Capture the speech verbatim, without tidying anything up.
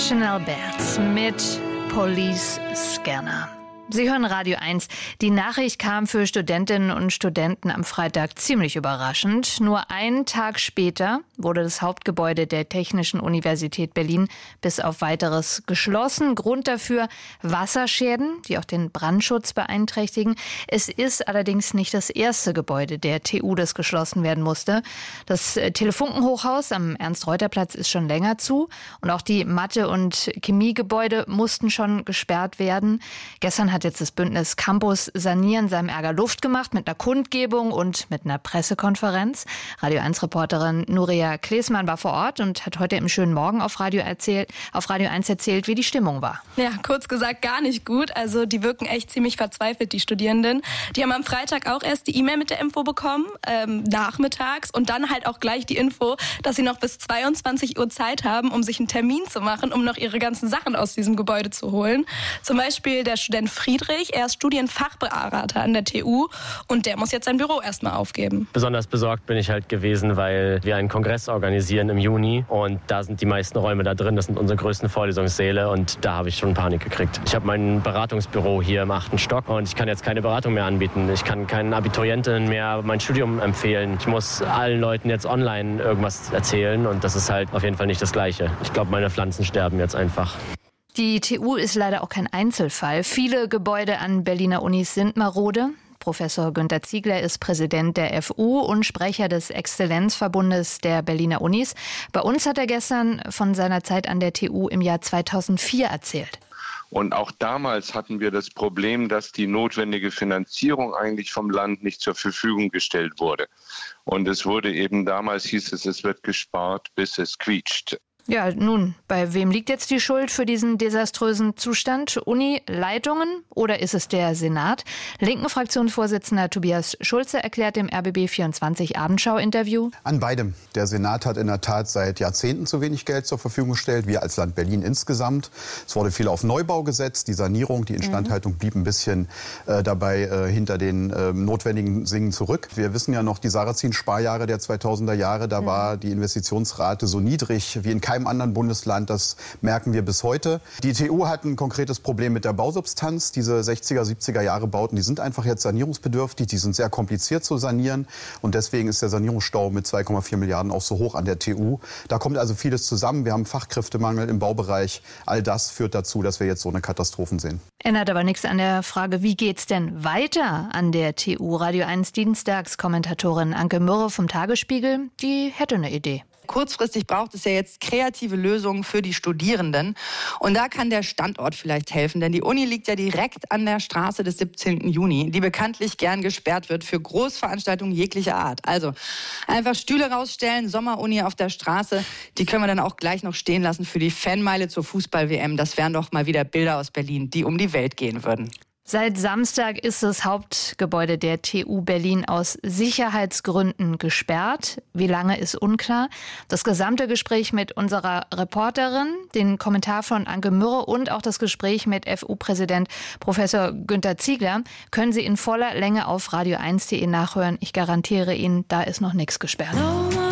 Chanel Baird mit Police Scanner. Sie hören Radio eins. Die Nachricht kam für Studentinnen und Studenten am Freitag ziemlich überraschend. Nur einen Tag später wurde das Hauptgebäude der Technischen Universität Berlin bis auf Weiteres geschlossen. Grund dafür Wasserschäden, die auch den Brandschutz beeinträchtigen. Es ist allerdings nicht das erste Gebäude der T U, das geschlossen werden musste. Das Telefunkenhochhaus am Ernst-Reuter-Platz ist schon länger zu. Und auch die Mathe- und Chemiegebäude mussten schon gesperrt werden. Gestern hat jetzt das Bündnis Campus Sanieren seinem Ärger Luft gemacht mit einer Kundgebung und mit einer Pressekonferenz. Radio eins Reporterin Nuria Klesmann war vor Ort und hat heute im schönen Morgen auf Radio, erzählt, auf Radio eins erzählt, wie die Stimmung war. Ja, kurz gesagt gar nicht gut. Also die wirken echt ziemlich verzweifelt, die Studierenden. Die haben am Freitag auch erst die E-Mail mit der Info bekommen, ähm, nachmittags. Und dann halt auch gleich die Info, dass sie noch bis zweiundzwanzig Uhr Zeit haben, um sich einen Termin zu machen, um noch ihre ganzen Sachen aus diesem Gebäude zu holen. Zum Beispiel der Student Friedrich, er ist Studienfachberater an der T U und der muss jetzt sein Büro erstmal aufgeben. Besonders besorgt bin ich halt gewesen, weil wir einen Kongress organisieren im Juni und da sind die meisten Räume da drin. Das sind unsere größten Vorlesungssäle und da habe ich schon Panik gekriegt. Ich habe mein Beratungsbüro hier im achten Stock und ich kann jetzt keine Beratung mehr anbieten. Ich kann keinen Abiturientinnen mehr mein Studium empfehlen. Ich muss allen Leuten jetzt online irgendwas erzählen und das ist halt auf jeden Fall nicht das Gleiche. Ich glaube, meine Pflanzen sterben jetzt einfach. Die T U ist leider auch kein Einzelfall. Viele Gebäude an Berliner Unis sind marode. Professor Günter Ziegler ist Präsident der F U und Sprecher des Exzellenzverbundes der Berliner Unis. Bei uns hat er gestern von seiner Zeit an der T U im Jahr zweitausendvier erzählt. Und auch damals hatten wir das Problem, dass die notwendige Finanzierung eigentlich vom Land nicht zur Verfügung gestellt wurde. Und es wurde eben damals, hieß es, es wird gespart, bis es quietscht. Ja, nun, bei wem liegt jetzt die Schuld für diesen desaströsen Zustand? Uni-Leitungen oder ist es der Senat? Linken Fraktionsvorsitzender Tobias Schulze erklärt im R B B vierundzwanzig Abendschau-Interview: An beidem. Der Senat hat in der Tat seit Jahrzehnten zu wenig Geld zur Verfügung gestellt, wir als Land Berlin insgesamt. Es wurde viel auf Neubau gesetzt, die Sanierung, die Instandhaltung blieb ein bisschen äh, dabei äh, hinter den äh, notwendigen Dingen zurück. Wir wissen ja noch, die Sarrazin-Sparjahre der zweitausender Jahre, da mhm. war die Investitionsrate so niedrig wie in keinem anderen Bundesland, das merken wir bis heute. Die T U hat ein konkretes Problem mit der Bausubstanz. Diese sechziger, siebziger Jahre Bauten, die sind einfach jetzt sanierungsbedürftig, die sind sehr kompliziert zu sanieren und deswegen ist der Sanierungsstau mit zwei Komma vier Milliarden auch so hoch an der T U. Da kommt also vieles zusammen. Wir haben Fachkräftemangel im Baubereich. All das führt dazu, dass wir jetzt so eine Katastrophen sehen. Ändert aber nichts an der Frage, wie geht's denn weiter an der T U? Radio eins Dienstagskommentatorin Anke Mürre vom Tagesspiegel, die hätte eine Idee. Kurzfristig braucht es ja jetzt kreative Lösungen für die Studierenden. Und da kann der Standort vielleicht helfen, denn die Uni liegt ja direkt an der Straße des siebzehnten Juni, die bekanntlich gern gesperrt wird für Großveranstaltungen jeglicher Art. Also einfach Stühle rausstellen, Sommeruni auf der Straße, die können wir dann auch gleich noch stehen lassen für die Fanmeile zur Fußball-W M. Das wären doch mal wieder Bilder aus Berlin, die um die Welt gehen würden. Seit Samstag ist das Hauptgebäude der T U Berlin aus Sicherheitsgründen gesperrt. Wie lange ist unklar. Das gesamte Gespräch mit unserer Reporterin, den Kommentar von Anke Mürre und auch das Gespräch mit F U-Präsident Professor Günter Ziegler können Sie in voller Länge auf radio eins punkt de nachhören. Ich garantiere Ihnen, da ist noch nichts gesperrt.